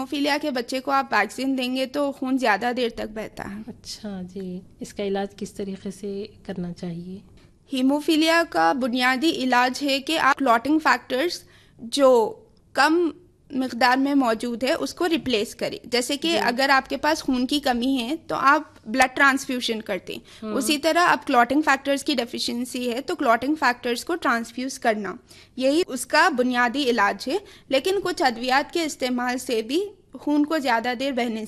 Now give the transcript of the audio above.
Haemophilia के बच्चे को आप वैक्सीन देंगे तो खून ज़्यादा देर तक बहता है। अच्छा जी, इसका इलाज किस तरीके से करना चाहिए? हीमोफीलिया का बुनियादी इलाज है कि आप क्लॉटिंग फैक्टर्स जो कम मिकदार में मौजूद है उसको रिप्लेस करें। जैसे कि अगर आपके पास खून की कमी है तो आप ब्लड ट्रांसफ्यूजन करते हैं, उसी तरह अब क्लॉटिंग फैक्टर्स की डेफिशिएंसी है तो क्लॉटिंग फैक्टर्स को ट्रांसफ्यूज करना, यही उसका बुनियादी इलाज है। लेकिन कुछ अद्वियात के इस्तेमाल से भी खून को ज़्यादा देर बहने